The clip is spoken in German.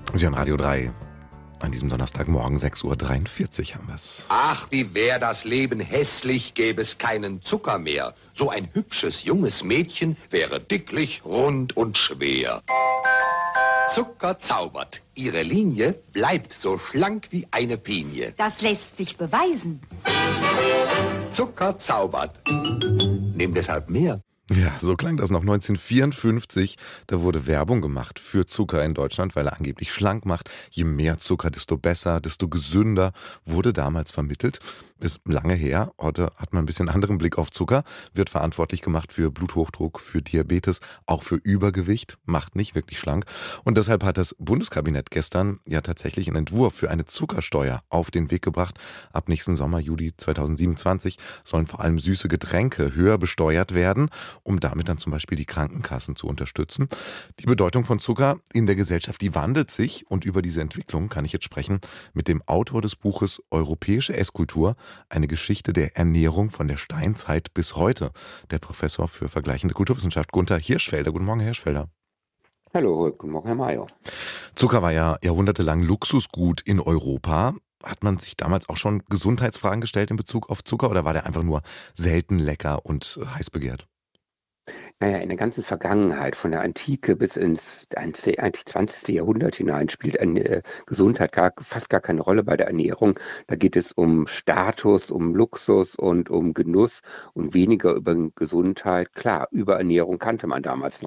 Sie hören Radio 3. An diesem Donnerstagmorgen 6:43 Uhr haben wir's. Ach, wie wär das Leben hässlich, gäbe es keinen Zucker mehr. So ein hübsches, junges Mädchen wäre dicklich, rund und schwer. Zucker zaubert. Ihre Linie bleibt so schlank wie eine Pinie. Das lässt sich beweisen. Zucker zaubert. Nehm deshalb mehr. Ja, so klang das noch 1954. Da wurde Werbung gemacht für Zucker in Deutschland, weil er angeblich schlank macht. Je mehr Zucker, desto besser, desto gesünder, wurde damals vermittelt. Ist lange her. Heute hat man ein bisschen anderen Blick auf Zucker. Wird verantwortlich gemacht für Bluthochdruck, für Diabetes, auch für Übergewicht. Macht nicht wirklich schlank. Und deshalb hat das Bundeskabinett gestern ja tatsächlich einen Entwurf für eine Zuckersteuer auf den Weg gebracht. Ab nächsten Sommer, Juli 2027, sollen vor allem süße Getränke höher besteuert werden, um damit dann zum Beispiel die Krankenkassen zu unterstützen. Die Bedeutung von Zucker in der Gesellschaft, die wandelt sich, und über diese Entwicklung kann ich jetzt sprechen mit dem Autor des Buches Europäische Esskultur, eine Geschichte der Ernährung von der Steinzeit bis heute, der Professor für vergleichende Kulturwissenschaft Gunther Hirschfelder. Guten Morgen, Herr Hirschfelder. Hallo, guten Morgen, Herr Mayer. Zucker war ja jahrhundertelang Luxusgut in Europa. Hat man sich damals auch schon Gesundheitsfragen gestellt in Bezug auf Zucker, oder war der einfach nur selten lecker und heiß begehrt? Naja, in der ganzen Vergangenheit, von der Antike bis ins eigentlich 20. Jahrhundert hinein, spielt Gesundheit fast gar keine Rolle bei der Ernährung. Da geht es um Status, um Luxus und um Genuss und weniger über Gesundheit. Klar, Überernährung kannte man damals